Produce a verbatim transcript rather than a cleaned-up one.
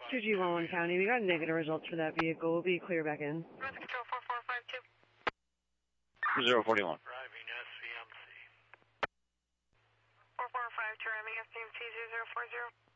two G one one County, we got negative results for that vehicle. We'll be clear back in. Cruise control four four five two. zero forty-one. Driving S V M C. four four five two, ramming S V M C zero zero four zero.